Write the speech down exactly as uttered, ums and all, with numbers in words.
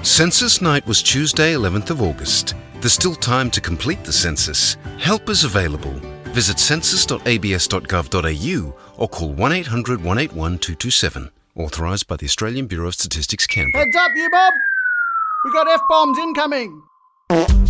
Census night was Tuesday, eleventh of August. There's still time to complete the census. Help is available. Visit census dot a b s dot gov dot a u or call one eight hundred, one eight one, two two seven. Authorised by the Australian Bureau of Statistics, Canberra. Heads up, you Bob! We got F-bombs incoming!